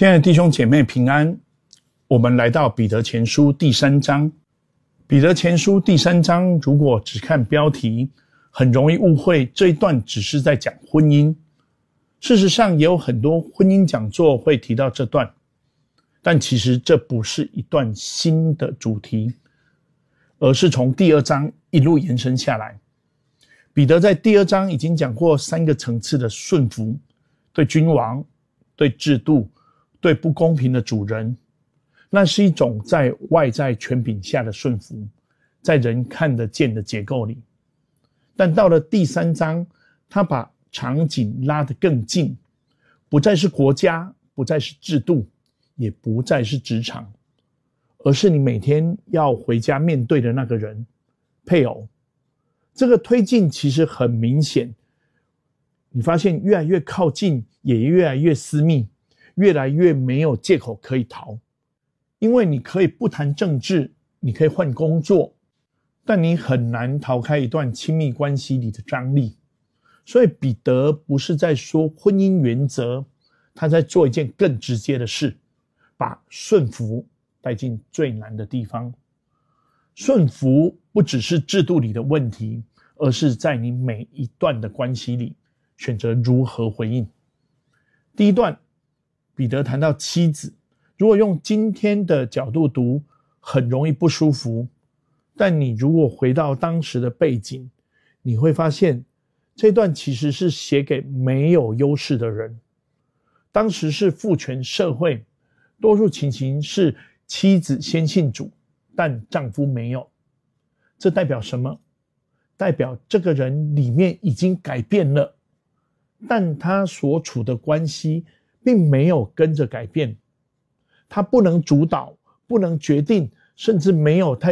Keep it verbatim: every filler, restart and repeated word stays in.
亲爱的弟兄姐妹平安，我们来到彼得前书第三章。彼得前书第三章，如果只看标题，很容易误会这一段只是在讲婚姻。事实上也有很多婚姻讲座会提到这段，但其实这不是一段新的主题，而是从第二章一路延伸下来。彼得在第二章已经讲过三个层次的顺服，对君王、对制度、对不公平的主人，那是一种在外在权柄下的顺服，在人看得见的结构里。但到了第三章，他把场景拉得更近，不再是国家，不再是制度，也不再是职场，而是你每天要回家面对的那个人，配偶。这个推进其实很明显，你发现越来越靠近，也越来越私密，越来越没有借口可以逃。因为你可以不谈政治，你可以换工作，但你很难逃开一段亲密关系里的张力。所以彼得不是在说婚姻原则，他在做一件更直接的事，把顺服带进最难的地方。顺服不只是制度里的问题，而是在你每一段的关系里选择如何回应。第一段，彼得谈到妻子，如果用今天的角度读，很容易不舒服，但你如果回到当时的背景，你会发现这段其实是写给没有优势的人。当时是父权社会，多数情形是妻子先信主，但丈夫没有。这代表什么？代表这个人里面已经改变了，但他所处的关系并没有跟着改变。他不能主导，不能决定，甚至没有太